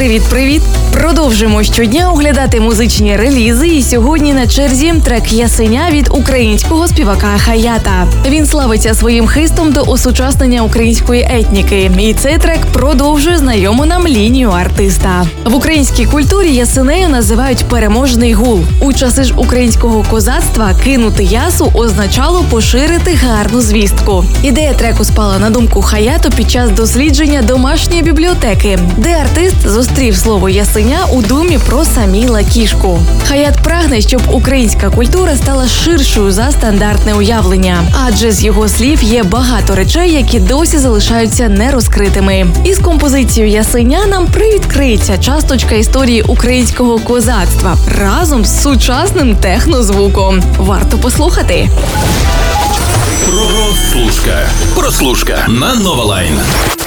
Привіт-привіт! Продовжимо щодня оглядати музичні релізи, і сьогодні на черзі трек «Ясеня» від українського співака Хаята. Він славиться своїм хистом до осучаснення української етніки, і цей трек продовжує знайому нам лінію артиста. В українській культурі ясенею називають переможний гул. У часи ж українського козацтва кинути ясу означало поширити гарну звістку. Ідея треку спала на думку Хаято під час дослідження домашньої бібліотеки, де артист зустрів слово «ясеня» у думі про Саміла Кішку. Хаят прагне, щоб українська культура стала ширшою за стандартне уявлення, адже з його слів є багато речей, які досі залишаються нерозкритими. Із композицією «Ясеня» нам привідкриється часточка історії українського козацтва разом з сучасним технозвуком. Варто послухати. Прослушка на Нова Лайн.